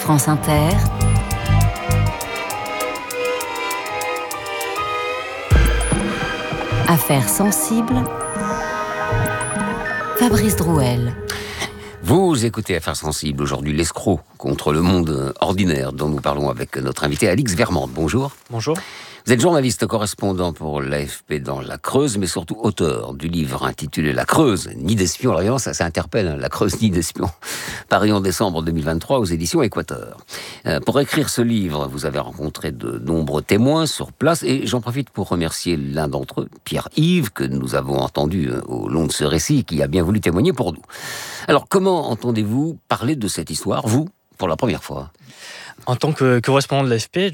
France Inter, Affaires sensibles, Fabrice Drouel. Vous écoutez Affaires sensibles, aujourd'hui l'escroc contre le monde ordinaire dont nous parlons avec notre invité Alix Vermande. Bonjour. Bonjour. Vous êtes journaliste correspondant pour l'AFP dans la Creuse, mais surtout auteur du livre intitulé La Creuse, Nid d'espions. Alors évidemment, ça interpelle, hein, La Creuse, Nid d'espions, paru en décembre 2023 aux éditions Équateur. Pour écrire ce livre, vous avez rencontré de nombreux témoins sur place, et j'en profite pour remercier l'un d'entre eux, Pierre-Yves, que nous avons entendu au long de ce récit, qui a bien voulu témoigner pour nous. Alors, comment entendez-vous parler de cette histoire, vous, pour la première fois ? En tant que correspondant de l'AFP,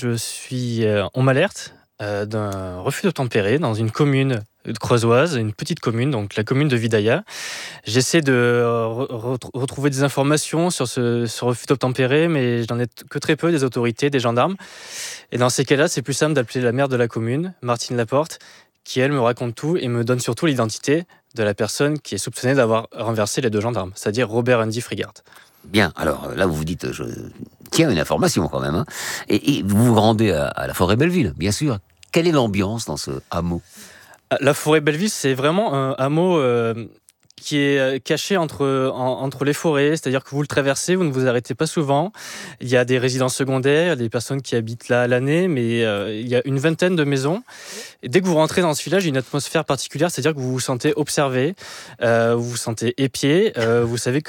on m'alerte d'un refus d'obtempérer dans une commune creusoise, une petite commune, donc la commune de Vidaïa. J'essaie de retrouver des informations sur ce refus d'obtempérer, mais je n'en ai que très peu des autorités, des gendarmes. Et dans ces cas-là, c'est plus simple d'appeler la maire de la commune, Martine Laporte, qui, elle, me raconte tout et me donne surtout l'identité de la personne qui est soupçonnée d'avoir renversé les deux gendarmes, c'est-à-dire Robert Andy Frigart. Bien, alors là, vous vous dites, je tiens une information quand même, hein, et vous vous rendez à la forêt Belleville, bien sûr. Quelle est l'ambiance dans ce hameau ? La forêt Belleville, c'est vraiment un hameau qui est caché entre les forêts, c'est-à-dire que vous le traversez, vous ne vous arrêtez pas souvent. Il y a des résidences secondaires, des personnes qui habitent là à l'année, mais il y a une vingtaine de maisons. Et dès que vous rentrez dans ce village, il y a une atmosphère particulière, c'est-à-dire que vous vous sentez observé, vous vous sentez épié, vous savez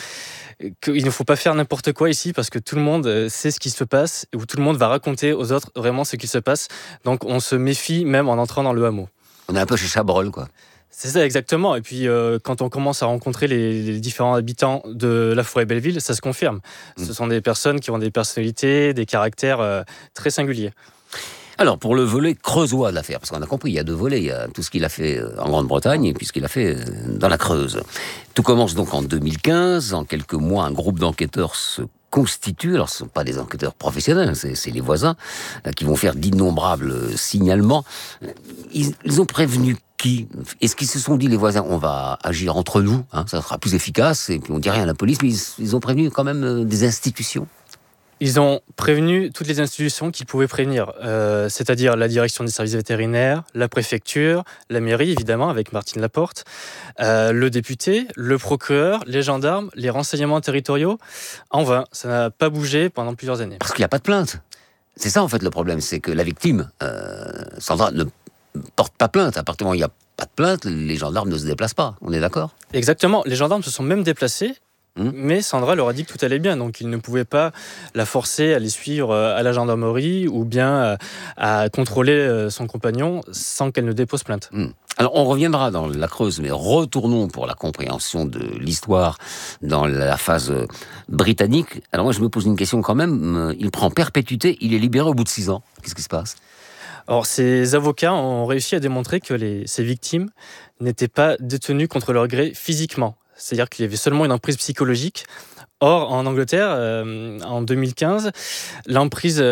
qu'il ne faut pas faire n'importe quoi ici parce que tout le monde sait ce qui se passe ou tout le monde va raconter aux autres vraiment ce qui se passe. Donc on se méfie même en entrant dans le hameau. On est un peu chez Chabrol, quoi. C'est ça, exactement. Et puis, quand on commence à rencontrer les différents habitants de la forêt Belleville, ça se confirme. Ce sont des personnes qui ont des personnalités, des caractères très singuliers. Alors, pour le volet creusois de l'affaire, parce qu'on a compris, il y a deux volets, il y a tout ce qu'il a fait en Grande-Bretagne et puis ce qu'il a fait dans la Creuse. Tout commence donc en 2015. En quelques mois, un groupe d'enquêteurs se constitue. Alors, ce ne sont pas des enquêteurs professionnels, c'est les voisins qui vont faire d'innombrables signalements. Ils ont prévenu qui ? Est-ce qu'ils se sont dit, les voisins, on va agir entre nous, hein, ça sera plus efficace, et puis on ne dit rien à la police, mais ils ont prévenu quand même des institutions ? Ils ont prévenu toutes les institutions qu'ils pouvaient prévenir, c'est-à-dire la direction des services vétérinaires, la préfecture, la mairie, évidemment, avec Martine Laporte, le député, le procureur, les gendarmes, les renseignements territoriaux. En vain, ça n'a pas bougé pendant plusieurs années. Parce qu'il n'y a pas de plainte. C'est ça, en fait, le problème, c'est que la victime, Sandra, ne porte pas plainte. À partir du moment où il n'y a pas de plainte, les gendarmes ne se déplacent pas. On est d'accord ? Exactement. Les gendarmes se sont même déplacés. Mais Sandra leur a dit que tout allait bien, donc ils ne pouvaient pas la forcer à les suivre à la gendarmerie ou bien à contrôler son compagnon sans qu'elle ne dépose plainte. Alors on reviendra dans la Creuse, mais retournons pour la compréhension de l'histoire dans la phase britannique. Alors moi je me pose une question quand même, il prend perpétuité, il est libéré au bout de 6 ans. Qu'est-ce qui se passe ? Alors, ces avocats ont réussi à démontrer que ces victimes n'étaient pas détenues contre leur gré physiquement. C'est-à-dire qu'il y avait seulement une emprise psychologique. Or, en Angleterre, en 2015, l'emprise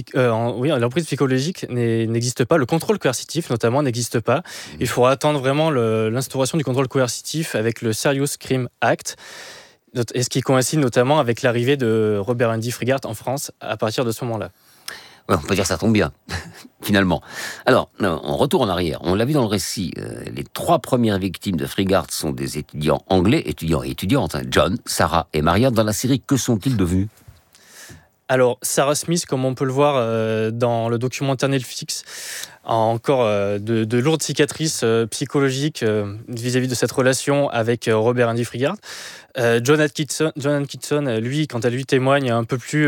psychologique n'existe pas. Le contrôle coercitif, notamment, n'existe pas. Il faudra attendre vraiment l'instauration du contrôle coercitif avec le Serious Crime Act, et ce qui coïncide notamment avec l'arrivée de Robert Andy Frigart en France à partir de ce moment-là. Ouais, on peut dire que ça tombe bien, finalement. Alors, on retourne en arrière. On l'a vu dans le récit, les 3 premières victimes de Frigart sont des étudiants anglais, étudiants et étudiantes, hein, John, Sarah et Maria. Dans la série, que sont-ils devenus ? Alors, Sarah Smith, comme on peut le voir dans le documentaire Netflix, a encore de lourdes cicatrices psychologiques vis-à-vis de cette relation avec Robert Andy Frigart. John Atkinson, lui, quant à lui, témoigne un peu plus...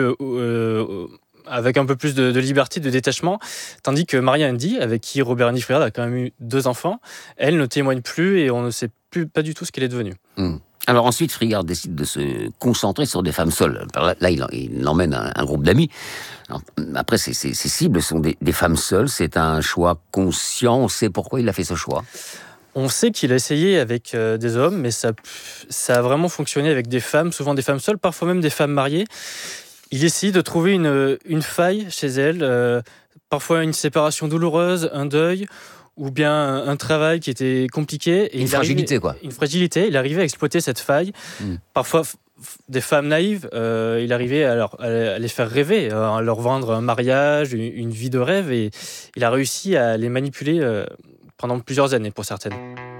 avec un peu plus de liberté, de détachement, tandis que Maria Andy, avec qui Robert Andy Frigart a quand même eu 2 enfants, elle ne témoigne plus et on ne sait pas du tout ce qu'elle est devenue. Alors ensuite, Frigart décide de se concentrer sur des femmes seules. Là, il emmène un groupe d'amis. Alors, après, ses cibles sont des femmes seules. C'est un choix conscient. On sait pourquoi il a fait ce choix. On sait qu'il a essayé avec des hommes, mais ça a vraiment fonctionné avec des femmes, souvent des femmes seules, parfois même des femmes mariées. Il essaye de trouver une faille chez elle, parfois une séparation douloureuse, un deuil, ou bien un travail qui était compliqué. Et une fragilité, quoi. Une fragilité. Il arrivait à exploiter cette faille, parfois des femmes naïves, il arrivait à les faire rêver, à leur vendre un mariage, une vie de rêve, et il a réussi à les manipuler pendant plusieurs années pour certaines.